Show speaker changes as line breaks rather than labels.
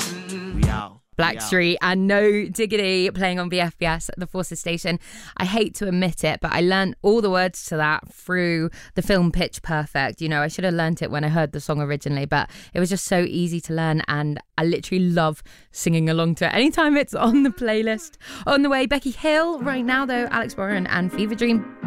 We out.
Blackstreet and No Diggity playing on BFBS at the Forces station. I hate to admit it, but I learned all the words to that through the film Pitch Perfect. You know, I should have learnt it when I heard the song originally, but it was just so easy to learn and I literally love singing along to it anytime it's on the playlist. On the way, Becky Hill. Right now, though, Alex Warren and Fever Dream.